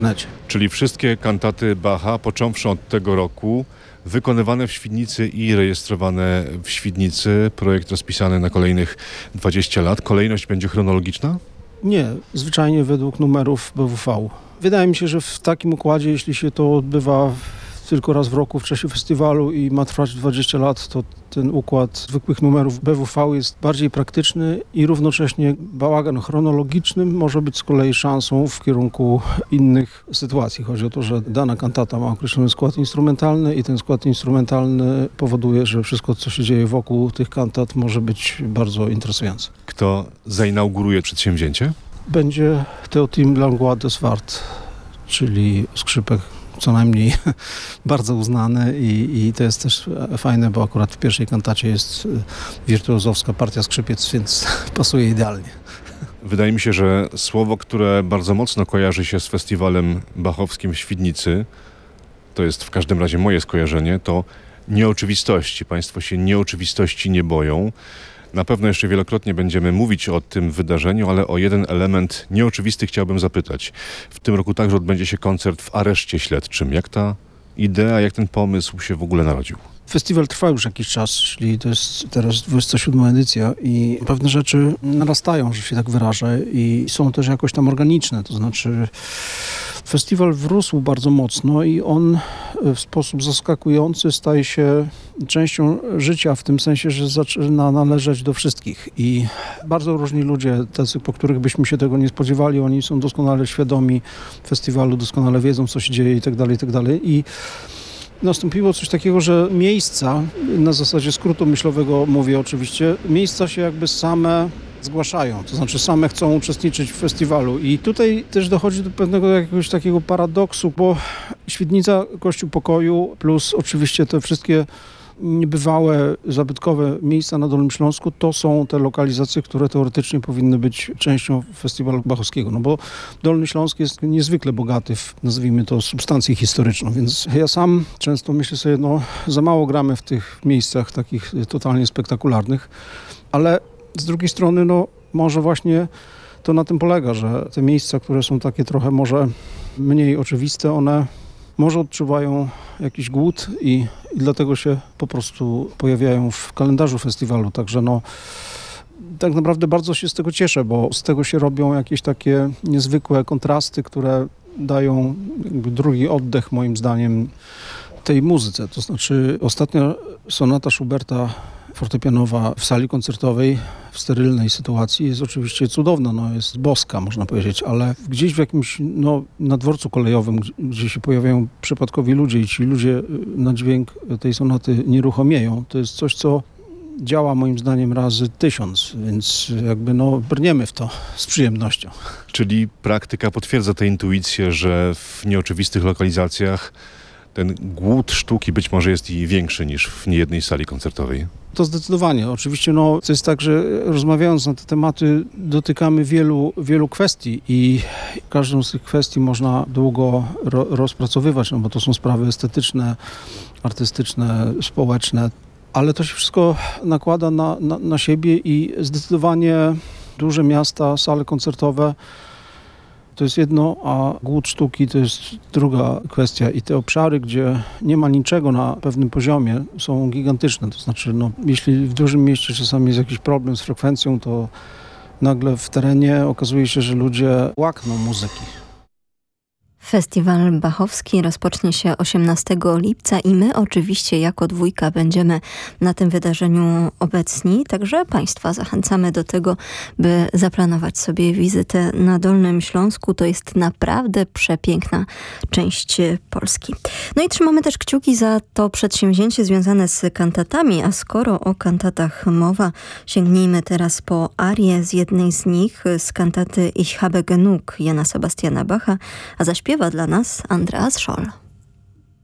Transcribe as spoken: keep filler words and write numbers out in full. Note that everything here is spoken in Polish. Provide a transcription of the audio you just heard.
internecie. Czyli wszystkie kantaty Bacha, począwszy od tego roku, wykonywane w Świdnicy i rejestrowane w Świdnicy. Projekt rozpisany na kolejnych dwadzieścia lat. Kolejność będzie chronologiczna? Nie, zwyczajnie według numerów B W V. Wydaje mi się, że w takim układzie, jeśli się to odbywa tylko raz w roku w czasie festiwalu i ma trwać dwadzieścia lat, to ten układ zwykłych numerów B W V jest bardziej praktyczny i równocześnie bałagan chronologiczny może być z kolei szansą w kierunku innych sytuacji. Chodzi o to, że dana kantata ma określony skład instrumentalny i ten skład instrumentalny powoduje, że wszystko, co się dzieje wokół tych kantat, może być bardzo interesujące. Kto zainauguruje przedsięwzięcie? Będzie Teotim Langlois de Swart, czyli skrzypek co najmniej bardzo uznany i, i to jest też fajne, bo akurat w pierwszej kantacie jest wirtuozowska partia skrzypiec, więc pasuje idealnie. Wydaje mi się, że słowo, które bardzo mocno kojarzy się z festiwalem bachowskim w Świdnicy, to jest w każdym razie moje skojarzenie, to nieoczywistości. Państwo się nieoczywistości nie boją. Na pewno jeszcze wielokrotnie będziemy mówić o tym wydarzeniu, ale o jeden element nieoczywisty chciałbym zapytać. W tym roku także odbędzie się koncert w areszcie śledczym. Jak ta idea, jak ten pomysł się w ogóle narodził? Festiwal trwa już jakiś czas, czyli to jest teraz dwudziesta siódma edycja i pewne rzeczy narastają, że się tak wyrażę, i są też jakoś tam organiczne, to znaczy festiwal wrósł bardzo mocno i on w sposób zaskakujący staje się częścią życia, w tym sensie, że zaczyna należeć do wszystkich i bardzo różni ludzie, tacy, po których byśmy się tego nie spodziewali, oni są doskonale świadomi festiwalu, doskonale wiedzą, co się dzieje i tak dalej, i tak dalej. I nastąpiło coś takiego, że miejsca, na zasadzie skrótu myślowego mówię oczywiście, miejsca się jakby same zgłaszają, to znaczy same chcą uczestniczyć w festiwalu i tutaj też dochodzi do pewnego jakiegoś takiego paradoksu, bo Świdnica, Kościół Pokoju plus oczywiście te wszystkie niebywałe, zabytkowe miejsca na Dolnym Śląsku, to są te lokalizacje, które teoretycznie powinny być częścią festiwalu bachowskiego, no bo Dolny Śląsk jest niezwykle bogaty w, nazwijmy to, substancję historyczną, więc ja sam często myślę sobie, no za mało gramy w tych miejscach takich totalnie spektakularnych, ale z drugiej strony, no może właśnie to na tym polega, że te miejsca, które są takie trochę może mniej oczywiste, one może odczuwają jakiś głód i, i dlatego się po prostu pojawiają w kalendarzu festiwalu. Także no, tak naprawdę bardzo się z tego cieszę, bo z tego się robią jakieś takie niezwykłe kontrasty, które dają jakby drugi oddech moim zdaniem tej muzyce. To znaczy ostatnia sonata Schuberta fortepianowa w sali koncertowej w sterylnej sytuacji jest oczywiście cudowna, no jest boska, można powiedzieć, ale gdzieś w jakimś no, na dworcu kolejowym, gdzie się pojawiają przypadkowi ludzie i ci ludzie na dźwięk tej sonaty nieruchomieją, to jest coś, co działa moim zdaniem razy tysiąc, więc jakby no brniemy w to z przyjemnością. Czyli praktyka potwierdza tę intuicję, że w nieoczywistych lokalizacjach ten głód sztuki być może jest i większy niż w niejednej sali koncertowej. To zdecydowanie. Oczywiście no, to jest tak, że rozmawiając na te tematy dotykamy wielu, wielu kwestii i każdą z tych kwestii można długo ro- rozpracowywać, no bo to są sprawy estetyczne, artystyczne, społeczne, ale to się wszystko nakłada na, na, na siebie i zdecydowanie duże miasta, sale koncertowe to jest jedno, a głód sztuki to jest druga kwestia i te obszary, gdzie nie ma niczego na pewnym poziomie, są gigantyczne. To znaczy, no, jeśli w dużym mieście czasami jest jakiś problem z frekwencją, to nagle w terenie okazuje się, że ludzie łakną muzyki. Festiwal bachowski rozpocznie się osiemnastego lipca i my oczywiście jako dwójka będziemy na tym wydarzeniu obecni, także Państwa zachęcamy do tego, by zaplanować sobie wizytę na Dolnym Śląsku. To jest naprawdę przepiękna część Polski. No i trzymamy też kciuki za to przedsięwzięcie związane z kantatami, a skoro o kantatach mowa, sięgnijmy teraz po arię z jednej z nich, z kantaty Ich habe genug Jana Sebastiana Bacha, a zaśpiewa dla nas Andreas Scholl.